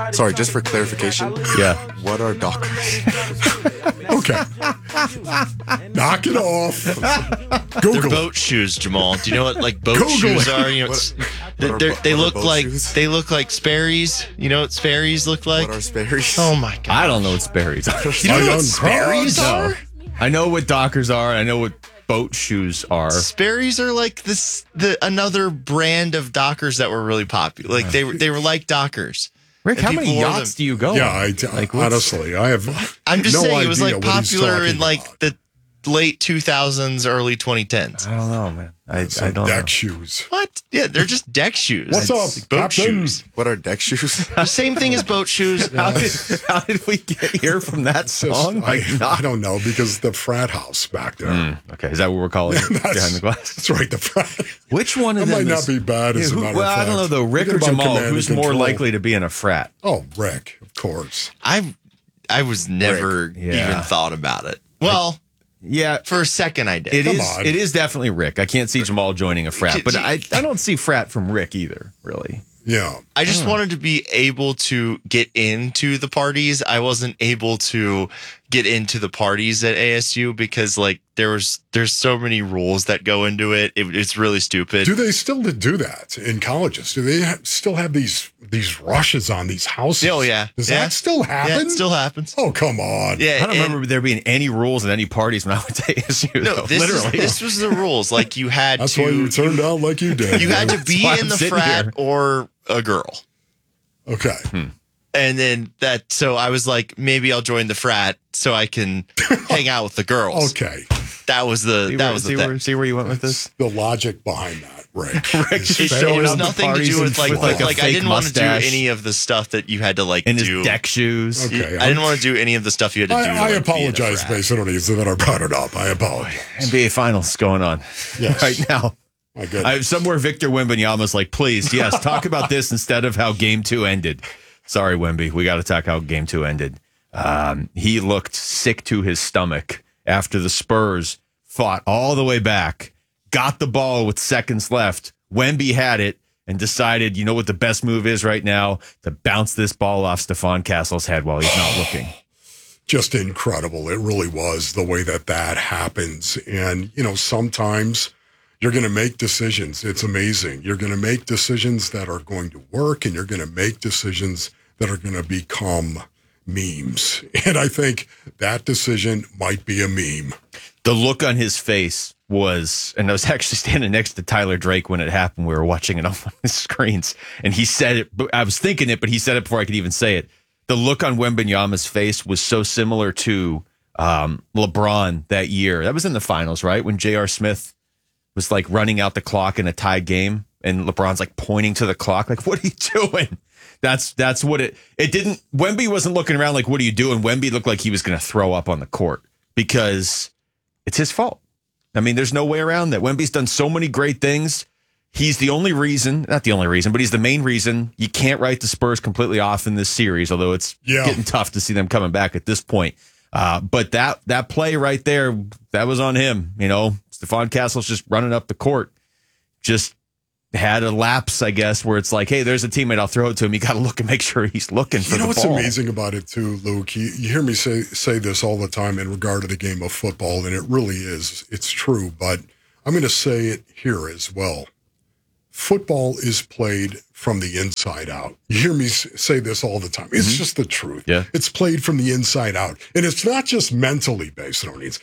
Sorry, just for clarification. Yeah. What are Dockers? Okay. Knock it off. They're Google. boat shoes, Jamal. Do you know what like boat Google shoes it. are? You know, they look boat like shoes? they look like Sperry's. You know what Sperry's look like? What are Sperry's? Oh my god! I don't know what Sperry's are. You don't know what Sperry's are? I know what Dockers are. I know what boat shoes are. Sperry's are like another brand of Dockers that were really popular. Like they were like Dockers. Rick, And how many people wore yachts them. do you go Yeah, on? honestly, I have I'm just no saying it was idea like what he's popular talking in like about. the late 2000s, early 2010s. I don't know, man. I Some don't deck know. shoes. What? Yeah, they're just deck shoes. What's It's up, boat Captain? shoes. What are deck shoes? The same thing as boat shoes. How did we get here from that Just- song? I don't know, because the frat house back there. Okay, is that what we're calling it? Behind the glass? That's right, the frat. Which one of That them might is- not be bad, as a matter of well, I don't know, fact. though. Rick Thinking or about Jamal, command and who's more control. likely to be in a frat? Oh, Rick, of course. I was never Yeah. even thought about it. Well, Yeah, for a second I did. it is definitely Rick. I can't see Jamal joining a frat, but Gee. I don't see frat from Rick either, really. Yeah. I just wanted to be able to get into the parties. I wasn't able to get into the parties at ASU because like there's so many rules that go into it. It's really stupid. Do they still do that in colleges? Do they still have these rushes on these houses? Oh, yeah. Does Yeah. that still happen? Yeah, it still happens. Oh, come on. Yeah, I don't and- remember there being any rules at any parties when I went to ASU. No, though, literally. This was the rules. Like you had That's to. why you turned out like you did. You had to That's be why in I'm the sitting frat here. or a girl. Okay. And then so I was like, maybe I'll join the frat so I can hang out with the girls. Okay. That was the thing. See where you went with this? The logic behind that, Rick. just It showing was up to nothing to parties do with and like a I fake didn't want to do mustache any of the stuff that you had to like and his do. deck shoes. Okay. I didn't want to do any of the stuff you had to do. to, I like, be in a apologize, frat. Mason, that I brought it up. I apologize. NBA Finals going on Yes. right now. My goodness. Somewhere Victor Wembanyama's like, please, yes, talk about this instead of how game 2 ended. Sorry, Wemby, we got to talk how game 2 ended. He looked sick to his stomach after the Spurs fought all the way back, got the ball with seconds left. Wemby had it and decided, you know what the best move is right now? To bounce this ball off Stephon Castle's head while he's not looking. Just incredible. It really was the way that happens. And, sometimes you're going to make decisions. It's amazing. You're going to make decisions that are going to work, and you're going to make decisions that are going to become memes. And I think that decision might be a meme. The look on his face was, and I was actually standing next to Tyler Drake when it happened. We were watching it on his screens, and he said it. I was thinking it, but he said it before I could even say it. The look on Wembanyama's face was so similar to LeBron that year. That was in the finals, right? When J.R. Smith was like running out the clock in a tied game, and LeBron's like pointing to the clock, like, "What are you doing?" That's what it didn't. Wemby wasn't looking around like, "What are you doing?" Wemby looked like he was going to throw up on the court because it's his fault. I mean, there's no way around that. Wemby's done so many great things. He's the only reason, not the only reason, but he's the main reason you can't write the Spurs completely off in this series, although it's getting tough to see them coming back at this point. But that play right there, that was on him. Stephon Castle's just running up the court, just had a lapse, I guess, where it's like, hey, there's a teammate, I'll throw it to him. You got to look and make sure he's looking for the ball. What's amazing about it too, Luke? You hear me say this all the time in regard to the game of football, and it really is. It's true, but I'm going to say it here as well. Football is played from the inside out. You hear me say this all the time. It's just the truth. Yeah. It's played from the inside out. And it's not just mentally based on it.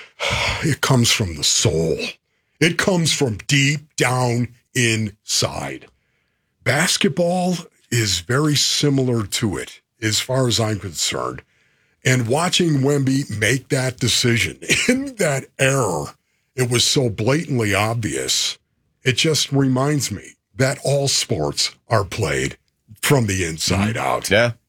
It comes from the soul. It comes from deep down inside. Basketball is very similar to it, as far as I'm concerned. And watching Wemby make that decision in that error, it was so blatantly obvious. It just reminds me that all sports are played from the inside out. Yeah.